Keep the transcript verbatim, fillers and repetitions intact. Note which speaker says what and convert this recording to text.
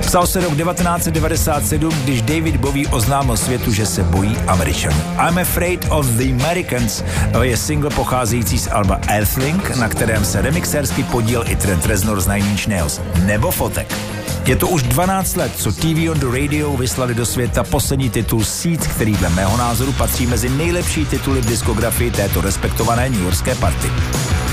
Speaker 1: Psal se rok devatenáct set devadesát sedm, když David Bowie oznámil světu, že se bojí Američanů. I'm Afraid of the Americans je single pocházející z alba Earthling, na kterém se remixérsky podíl i Trent Reznor z Nine Inch Nails. Nebo fotek. Je to už dvanáct let, co T V on the Radio vyslali do světa poslední titul Seeds, který dle mého názoru patří mezi nejlepší tituly v diskografii této respektované newyorské party.